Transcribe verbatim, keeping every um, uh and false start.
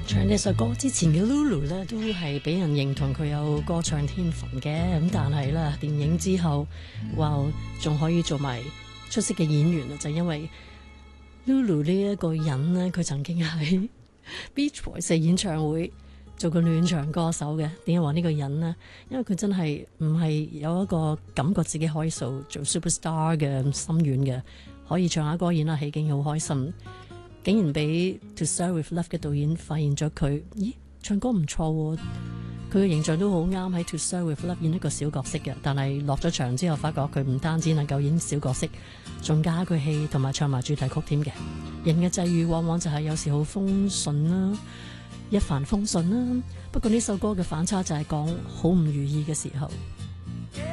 唱呢首歌之前嘅 Lulu 咧，都係俾人認同佢有歌唱天分嘅，咁但係咧電影之後，哇，仲可以做埋出色嘅演員啊！就因為 Lulu 呢一個人咧，佢曾經喺 Beach Boys 演唱會做過暖場歌手嘅。點解話呢個人呢？因為佢真係唔係有一個感覺自己可以做做 superstar 嘅心軟嘅，可以唱下歌演下戲，已經好開心。竟然俾 To Start With Love 嘅導演發現咗佢，咦，唱歌唔錯喎，佢嘅形象都好啱喺 To Start With Love 演一個小角色嘅。但係落咗場之後，發覺佢唔單止能夠演小角色，仲加佢戲同埋唱埋主題曲添嘅。人嘅際遇往往就係有時好風順啦，一帆風順啦。不過呢首歌嘅反差就係講好唔如意嘅時候。